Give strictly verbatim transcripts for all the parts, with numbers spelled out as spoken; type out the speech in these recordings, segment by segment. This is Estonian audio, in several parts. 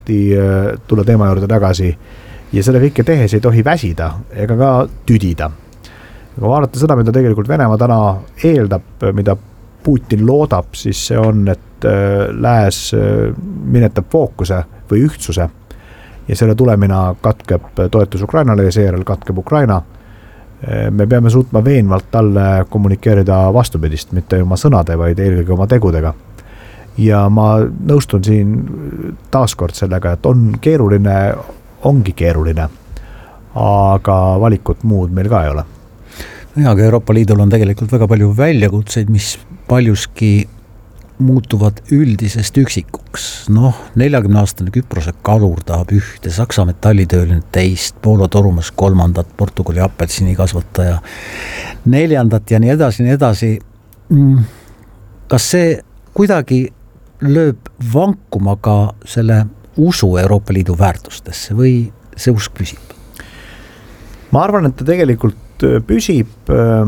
tulla teema juurde tagasi ja selle kõike tehes ei tohi väsida ega ka tüdida. Kui vaadata seda, mida tegelikult Venemaa täna eeldab, mida Putin loodab, siis see on, et lääs minetab fookuse või ühtsuse ja selle tulemina katkeb toetus Ukrainale ja seejärel katkeb Ukraina. Me peame suutma veenvalt talle kommunikeerida vastupidist, mitte oma sõnade, vaid eelkõige oma tegudega. Ja ma nõustun siin taaskord sellega, et on keeruline, ongi keeruline, aga valikut muud meil ka ei ole. Ja, aga Euroopa Liidul on tegelikult väga palju väljakutseid, mis paljuski muutuvad üldisest üksikuks. Noh, neljakümne aastane Küprose kalur tahab ühte, Saksa metallitööline teist, Poola torumas kolmandat, Portugali apelsini kasvataja neljandat ja nii edasi, nii edasi. Kas see kuidagi lööb vankuma ka selle usu Euroopa Liidu väärtustesse või see usk püsib? Ma arvan, et ta tegelikult püsib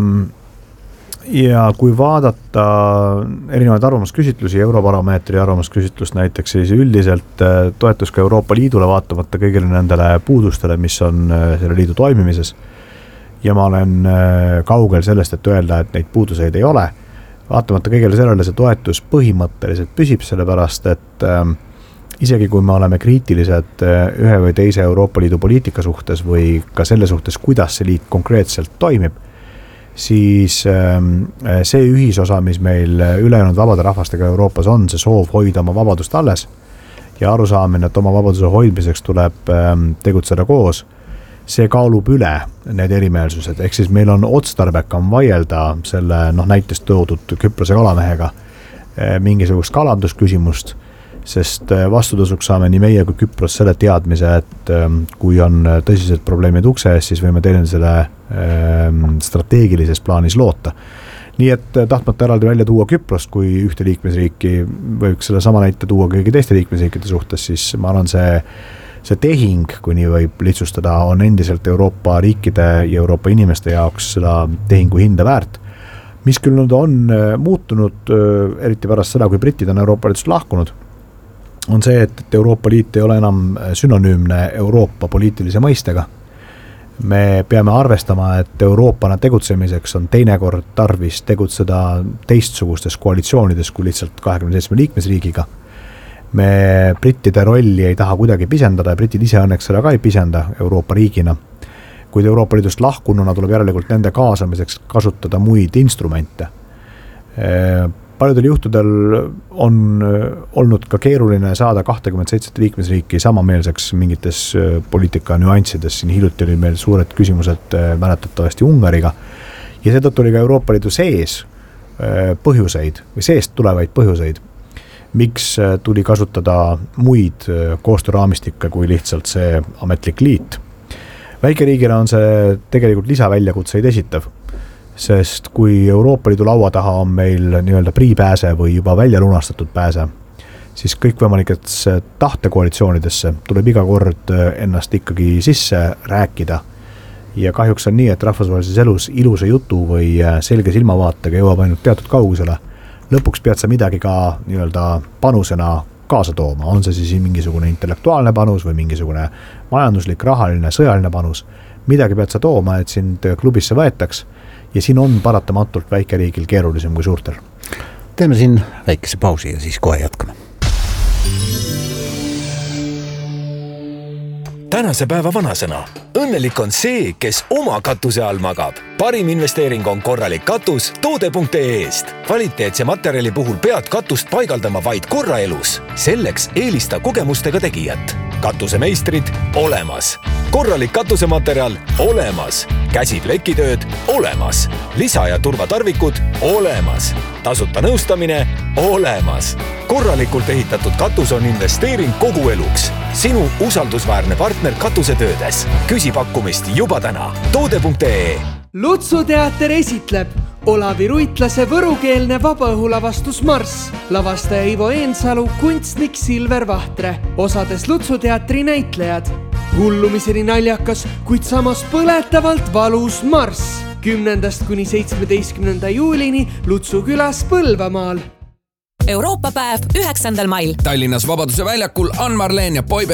ja kui vaadata erinevaid arvamusküsitlusi, Eurobaromeetri arvamusküsitlust näiteks, siis üldiselt toetus ka Euroopa Liidule vaatamata kõigile nendele puudustele, mis on selle liidu toimimises. Ja ma olen kaugel sellest, et öelda, et neid puuduseid ei ole. Vaatamata kõigele sellele see toetus põhimõtteliselt püsib sellepärast, et äh, isegi kui me oleme kriitilised ühe või teise Euroopa Liidu poliitika suhtes või ka selle suhtes, kuidas see liit konkreetselt toimib, siis äh, see ühisosa, mis meil ülejäänud vabade rahvastega Euroopas on, see soov hoida oma vabadust alles ja arusaamine, et oma vabaduse hoidmiseks tuleb äh, tegutseda koos, see kaalub üle need erimeelsused, ehk siis meil on otstarbekam vaielda selle noh, näitest toodud Küprose kalamehega mingisugust kalandusküsimust, sest vastutasuks saame nii meie kui Küpros selle teadmise, et kui on tõsised probleemid ukse ees, siis võime teile selle strateegilises plaanis loota. Nii et tahtmata eraldi välja tuua Küprost kui ühte liikmesriiki, võiks selle sama näite tuua kõigi teiste liikmesriikide suhtes, siis ma arvan see See tehing, kui nii võib lihtsustada, on endiselt Euroopa riikide ja Euroopa inimeste jaoks seda tehingu hinda väärt. Mis küll nüüd on muutunud, eriti pärast seda, kui britid on Euroopa Liidust lahkunud, on see, et Euroopa Liit ei ole enam synonüümne Euroopa poliitilise mõistega. Me peame arvestama, et Euroopana tegutsemiseks on teinekord tarvis tegutseda teistsugustes koalitsioonides kui lihtsalt kahekümne seitsme liikmesriigiga. Me brittide rolli ei taha kuidagi pisendada ja britid ise õnneks seda ka ei pisenda Euroopa riigina. Kuid Euroopa Liidust lahkununa tuleb järelikult nende kaasamiseks kasutada muid instrumente. Paljudel juhtudel on olnud ka keeruline saada kakskümmend seitse liikmesriiki samameelseks mingites poliitika nüanssides. Siin hiljuti oli meil suured küsimused mäletatavasti Ungariga ja seetõttu oli ka Euroopa Liidu sees põhjuseid või seest tulevaid põhjuseid, miks tuli kasutada muid koostööraamistikke kui lihtsalt see ametlik liit. Väikeriigile on see tegelikult lisaväljakutseid esitav, sest kui Euroopa Liidu laua taha on meil nii-öelda priipääse või juba välja lunastatud pääse, siis kõikvõimalikes tahtekoalitsioonidesse tuleb iga kord ennast ikkagi sisse rääkida. Ja kahjuks on nii, et rahvusvahelises elus ilusa jutu või selge silmavaatega jõuab ainult teatud kaugusele. Lõpuks pead sa midagi ka nii-öelda panusena kaasa tooma. On see siis mingisugune intellektuaalne panus või mingisugune majanduslik, rahaline, sõjaline panus. Midagi pead sa tooma, et sind klubisse võetaks ja siin on paratamatult väikeriigil keerulisem kui suurtel. Teeme siin väikese pausi ja siis kohe jätkame. Tänase päeva vanasõna. Õnnelik on see, kes oma katuse all magab. Parim investeering on korralik katus toode punkt ee eest. Kvaliteetse materjali puhul pead katust paigaldama vaid korra elus. Selleks eelista kogemustega tegijat. Katusemeistrid olemas. Korralik katusematerjal olemas. Käsiplekitööd olemas. Lisa- ja turvatarvikud olemas. Tasuta nõustamine olemas. Korralikult ehitatud katus on investeering kogu eluks. Sinu usaldusväärne partner katusetöödes. Küsi pakkumist juba täna. toode punkt ee. Lutsuteater esitleb Olavi Ruitlase võrukeelne vabaõhulavastus Marss. Lavastaja Ivo Eensalu, kunstnik Silver Vahtre. Osades Lutsuteatri näitlejad. Hullumiseni naljakas, kuid samas põletavalt valus Marss. kümnendast kuni seitsmeteistkümnenda juulini Lutsu külas Põlvamaal. Euroopa päev üheksandal mail. Tallinnas Vabaduse väljakul Ann-Marleen ja Boy